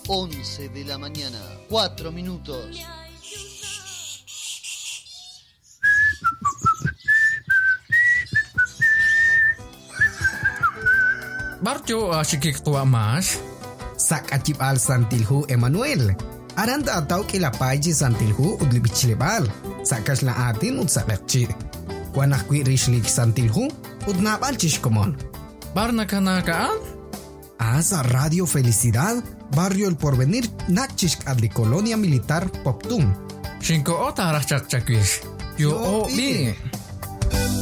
11 de la mañana, 4 minutos. Barjo asyik tua mas. Sak acip al santilhu Emmanuel. Aranda atau ke lapaji santilhu udli bichlebal. Sakas la atin ud sakakci. Kuanak kwi rishlik santilhu ud nabal chishkomon. Barna kanakaan? Asa Radio Felicidad, Barrio El Porvenir, Nachishk adli Colonia Militar Poptum. Shinko ota rachak chakwish. Yo o bi.